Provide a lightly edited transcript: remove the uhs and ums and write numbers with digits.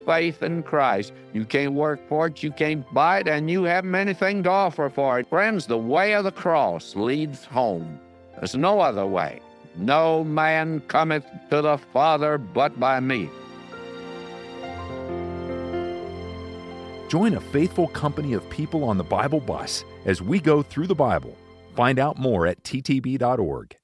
faith in Christ. You can't work for it, you can't buy it, and you haven't anything to offer for it. Friends, the way of the cross leads home. There's no other way. No man cometh to the Father but by me. Join a faithful company of people on the Bible bus as we go through the Bible. Find out more at ttb.org.